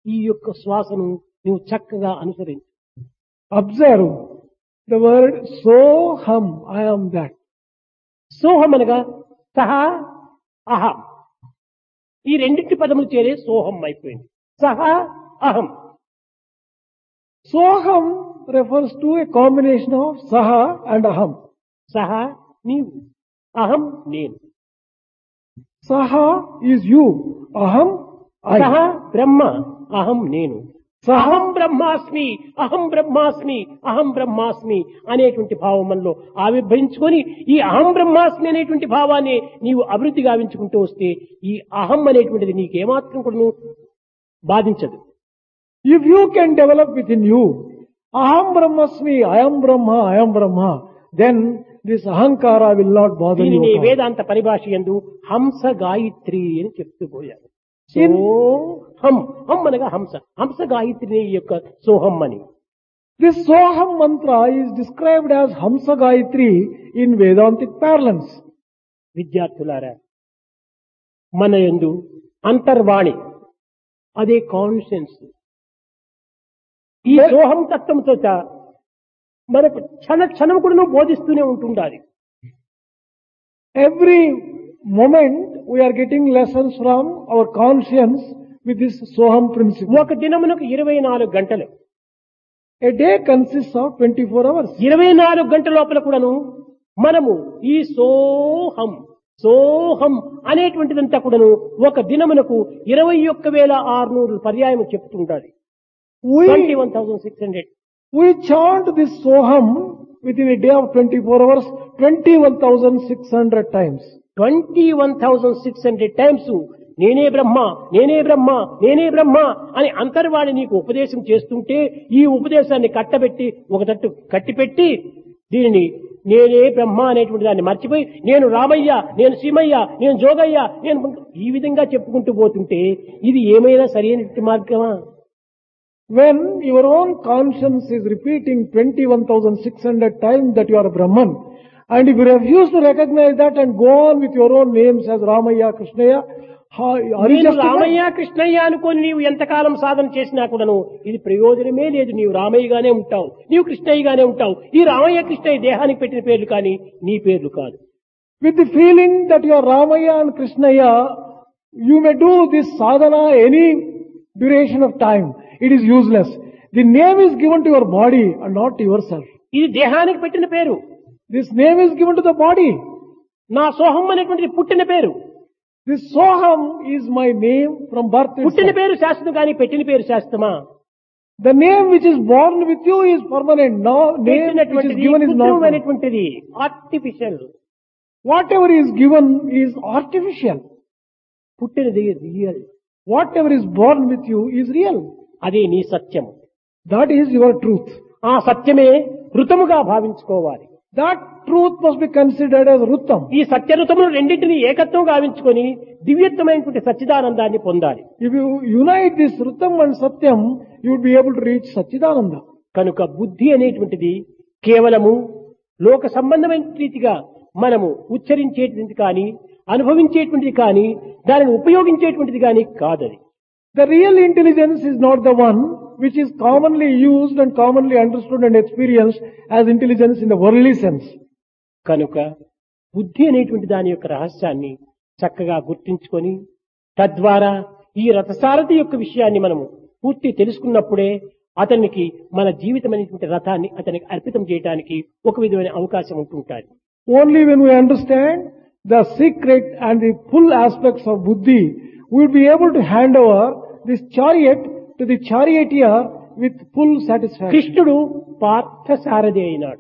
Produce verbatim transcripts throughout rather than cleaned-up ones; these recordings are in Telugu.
ఈ యొక్క శ్వాసను నువ్వు చక్కగా అనుసరించు. Observe the word Soham, I am that. సోహం అనగా సహ అహం, ఈ రెండింటి పదములు చేరే సోహం అయిపోయింది. సహ అహం. Soham refers to a combination of Saha and Aham. సహ నీవు, అహం నేను. Saha is you, Aham సహ I. బ్రహ్మ, అహం నేను. Saha, అహం బ్రహ్మాస్మి, అహం బ్రహ్మాస్మి, అహం బ్రహ్మాస్మి అనేటువంటి భావములో ఆవిర్భవించుకొని ఈ అహం బ్రహ్మాస్మి అనేటువంటి భావాన్ని నీవు అభివృద్ధి గావించుకుంటూ వస్తే ఈ అహం అనేటువంటిది నీకేమాత్రం కూడా బాధించదు. if you can develop within you, Aham Brahmasmi, I am Brahma, I am Brahma, then this Ahankara will not bother దీనిని you at all. వేదాంత పరిభాష యందు హంస గాయత్రి అని చెప్తూ పోయారు. In- సోహం, హం అనగా హంస, హంస గాయత్రి యొక్క సోహం అని. This Soham mantra is described as Hamsa Gayatri in Vedantic parlance. విద్యార్థులారా, మన యందు అంతర్వాణి అదే కాన్షియన్స్, ఈ సోహం తత్వంతో మనకు క్షణ క్షణం కూడా బోధిస్తూనే ఉంటుండాలి. Every moment we are getting lessons from our conscience with this Soham principle. ఒక దినమునకు ఇరవై నాలుగు గంటలు, A day consists of twenty-four hours. ఇరవై నాలుగు గంటల లోపల కూడాను మనము ఈ సోహం సోహం అనేటువంటిదంతా కూడాను ఒక దినమునకు ఇరవై ఒక్క వేల ఆరునూరు పర్యాయం చెప్తుండాలి. Twenty We, one thousand six hundred we chant this Soham within a day of twenty-four hours, twenty-one thousand six hundred times. Twenty one thousand six hundred times నేనే బ్రహ్మ, నేనే బ్రహ్మ, నేనే బ్రహ్మ అని అంతర్వాణి నీకు ఉపదేశం చేస్తుంటే ఈ ఉపదేశాన్ని కట్టబెట్టి ఒక తట్టు కట్టిపెట్టి దీనిని నేనే బ్రహ్మ అనేటువంటి దాన్ని మర్చిపోయి నేను రామయ్య, నేను సీమయ్య, నేను జోగయ్య, నేను ఈ విధంగా చెప్పుకుంటూ పోతుంటే ఇది ఏమైనా సరైన మార్గమా? When your own conscience is repeating twenty-one thousand six hundred times that you are a Brahman, and if you refuse to recognize that and go on with your own names as Ramaya, Krishnaya, how, are you నేను justified? రామయ్య కృష్ణయ్య అనుకొని నీవు ఎంతకాలం సాధన చేసినా కూడాను ఇది ప్రయోజనమే లేదు. నీవు రామయ్యగానే ఉంటావు, నీవు కృష్ణయ్యగానే ఉంటావు. ఈ రామయ్య కృష్ణయ్య దేహానికి పెట్టిన పేర్లు కానీ నీ పేర్లు కాదు. With the feeling that you are Ramaya and Krishnaya, you may do this sadhana any duration of time. It is useless. The name is given to your body and not to yourself. ఇది దేహానికి పెట్టిన పేరు. This name is given to the body. నా సోహం అనేటువంటిది పుట్టిన పేరు. This Soham is my name from birth పుట్టిన itself. పేరు శాశ్వతం కానీ పెట్టిన పేరు శాశ్వతమా? The name which is born with you is permanent. No name which is పెట్టినటువంటిది given is not. permanent. కృత్రిమమైనటువంటిది, artificial. Whatever is given is artificial. పుట్టినది real. Whatever is born with you is real. అదే నీ సత్యం. That is your truth. ఆ సత్యమే ఋతముగా భావించుకోవాలి. That truth must be considered as Rutam. ఈ సత్యఋతములు రెండింటిని ఏకత్వం గావించుకొని దివ్యత్వమైనటువంటి సచ్చిదానందాన్ని పొందాలి. If you unite this Rutam and Satyam, you would be able to reach Satchidananda. కనుక బుద్ధి అనేటువంటిది కేవలము లోక సంబంధమైన రీతిగా మనము ఉచ్చరించేటువంటిది కానీ అనుభవించేటువంటిది కానీ దానిని ఉపయోగించేటువంటిది కానీ కాదది. The real intelligence is not the one which is commonly used and commonly understood and experienced as intelligence in the worldly sense. కనుక బుద్ధి అనేటువంటి దాని యొక్క రహస్యాన్ని చక్కగా గుర్తించుకొని తద్వారా ఈ రథసారథి యొక్క విషయాన్ని మనము పూర్తి తెలుసుకున్నప్పుడే అతనికి మన జీవితం అనేటువంటి రథాన్ని అతనికి అర్పితం చేయడానికి ఒక విధమైన అవకాశం ఉంటుంటారు. Only when we understand the secret and the full aspects of buddhi, we will be able to hand over this chariot to the charioteer with full satisfaction. కృష్ణుడు పార్థసారథి అయినాడు.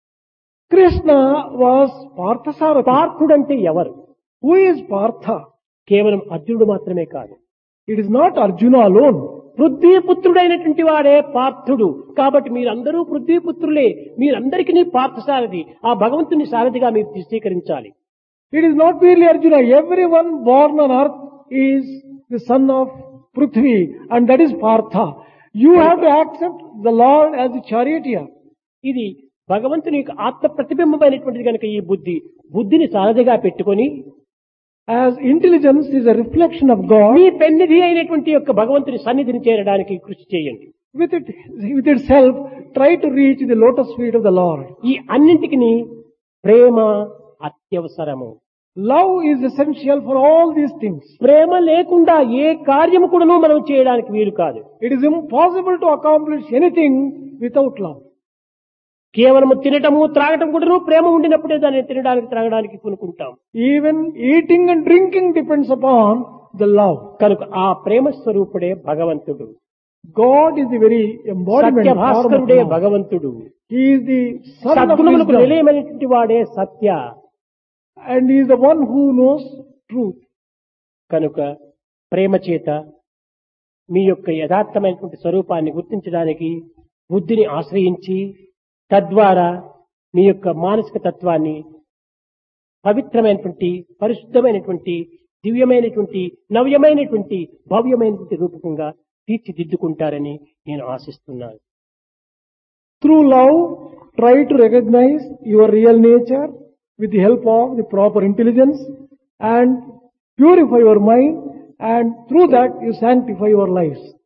Krishna was Parthasarathi. పార్థుడంటే ఎవరు? Who is Partha? కేవలం అర్జునుడు మాత్రమే కాదు. It is not Arjuna alone. పృథ్వీపుత్రుడైనటువంటి వాడే పార్థుడు. కాబట్టి మీరందరూ పృథ్వీపుత్రులే. మీరందరికీ పార్థసారథి, ఆ భగవంతుని సారథిగా మీరు స్వీకరించాలి. It is not merely Arjuna. Everyone born on earth is the son of Prithvi, and that is Partha. You have to accept the Lord as the charioteer. ఇది భగవంతుని యొక్క ఆత్మ ప్రతిబింబమైనటువంటిది కనుక ఈ బుద్ధి బుద్ధిని సారథిగా పెట్టుకొని As intelligence is a reflection of God, మీ పెన్నిధి అయినటువంటి యొక్క భగవంతుని సన్నిధిని చేరడానికి కృషి చేయండి. with it, with itself, try to reach the lotus feet of the Lord. ఈ అన్నింటికి ప్రేమ అత్యవసరము. Love is essential for all these things. ప్రేమ లేకుండా ఏ కార్యము కూడాను మనం చేయడానికి వీలు కాదు. It is impossible to accomplish anything without love. కేవలము తినటము త్రాగటం కూడాను ప్రేమ ఉండినప్పుడే దాన్ని తినడానికి త్రాగడానికి కొనుక్కుంటాం. Even eating and drinking depends upon the love. కనుక ఆ ప్రేమ స్వరూపుడే భగవంతుడు. God is the very embodiment Satya form of భాస్కరుడే love. భగవంతుడు. He is the son of సద్గుణములకు wisdom, నిలయమైనటువంటి వాడే సత్య. and he is the one who knows truth. కనుక ప్రేమ చేత మీ యొక్క యథార్థమైనటువంటి స్వరూపాన్ని గుర్తించడానికి బుద్ధిని ఆశ్రయించి తద్వారా మీ యొక్క మానసిక తత్వాన్ని పవిత్రమైనటువంటి పరిశుద్ధమైనటువంటి దివ్యమైనటువంటి నవ్యమైనటువంటి భవ్యమైనటువంటి రూపకంగా తీర్చిదిద్దుకుంటారని నేను ఆశిస్తున్నాను. Through love, try to recognize your real nature with the help of the proper intelligence and purify your mind, and through that you sanctify your lives.